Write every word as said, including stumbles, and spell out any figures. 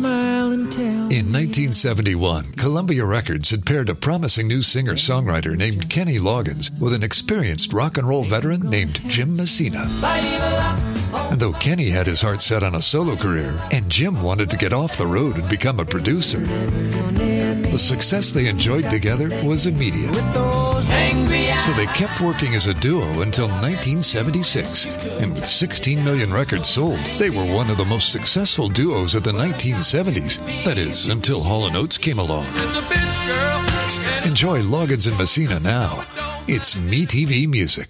smile and tell. In nineteen seventy-one, Columbia Records had paired a promising new singer-songwriter named Kenny Loggins with an experienced rock and roll veteran named Jim Messina. And though Kenny had his heart set on a solo career, and Jim wanted to get off the road and become a producer, the success they enjoyed together was immediate. So they kept working as a duo until nineteen seventy-six, and with sixteen million records sold, they were one of the most successful duos of the nineteen seventies. That is, until Hall and Oates came along. Enjoy Loggins and Messina now. It's MeTV Music.